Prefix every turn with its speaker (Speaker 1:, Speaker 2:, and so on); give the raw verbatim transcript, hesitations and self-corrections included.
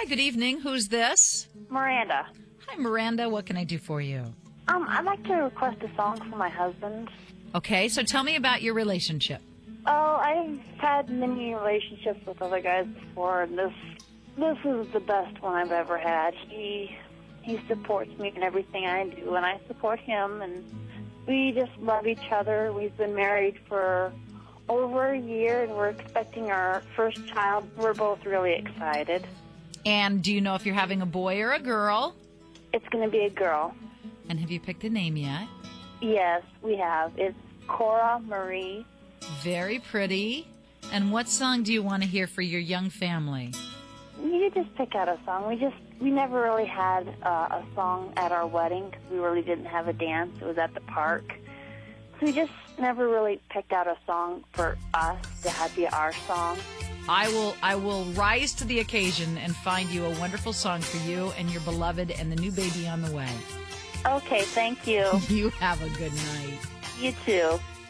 Speaker 1: Hi, good evening. Who's this?
Speaker 2: Miranda.
Speaker 1: Hi, Miranda. What can I do for you?
Speaker 2: Um, I'd like to request a song for my husband.
Speaker 1: Okay, so tell me about your relationship.
Speaker 2: Oh, I've had many relationships with other guys before, and this this is the best one I've ever had. He he supports me in everything I do, and I support him, and we just love each other. We've been married for over a year, and we're expecting our first child. We're both really excited.
Speaker 1: And do you know if you're having a boy or a girl?
Speaker 2: It's going to be a girl.
Speaker 1: And have you picked a name yet?
Speaker 2: Yes, we have. It's Cora Marie.
Speaker 1: Very pretty. And what song do you want to hear for your young family?
Speaker 2: You just pick out a song. We just we never really had uh, a song at our wedding because we really didn't have a dance. It was at the park. So we just never really picked out a song for us to have be our song.
Speaker 1: I will I will rise to the occasion and find you a wonderful song for you and your beloved and the new baby on the way.
Speaker 2: Okay, thank you.
Speaker 1: You have a good night.
Speaker 2: You too.